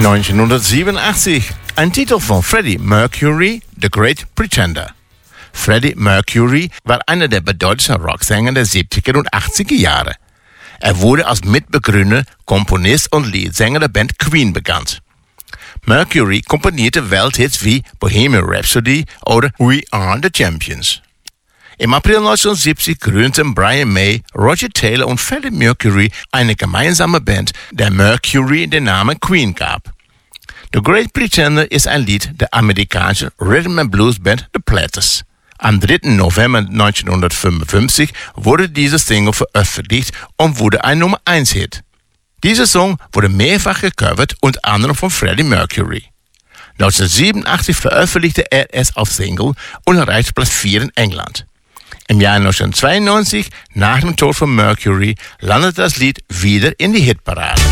1987, ein Titel von Freddie Mercury, The Great Pretender. Freddie Mercury war einer der bedeutendsten Rocksänger der 70er und 80er Jahre. Er wurde als Mitbegründer, Komponist und Leadsänger der Band Queen bekannt. Mercury komponierte Welthits wie Bohemian Rhapsody oder We Are the Champions. Im April 1970 gründeten Brian May, Roger Taylor und Freddie Mercury eine gemeinsame Band, der Mercury den Namen Queen gab. The Great Pretender ist ein Lied der amerikanischen Rhythm and Blues Band The Platters. Am 3. November 1955 wurde diese Single veröffentlicht und wurde ein Nummer 1 Hit. Dieser Song wurde mehrfach gecovert, unter anderem von Freddie Mercury. 1987 veröffentlichte er es auf Single und erreichte Platz 4 in England. Im Jahr 1992, nach dem Tod von Mercury, landete das Lied wieder in die Hitparade.